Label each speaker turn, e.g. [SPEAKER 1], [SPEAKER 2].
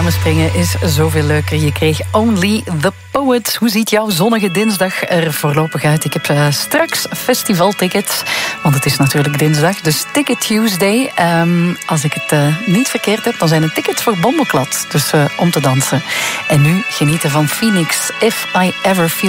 [SPEAKER 1] samenspringen is zoveel leuker. Je kreeg Only the Poet. Hoe ziet jouw zonnige dinsdag er voorlopig uit? Ik heb straks festivaltickets, want het is natuurlijk dinsdag, dus Ticket Tuesday. Als ik het niet verkeerd heb, dan zijn het tickets voor Bommelklad, dus om te dansen. En nu genieten van Phoenix, If I Ever Feel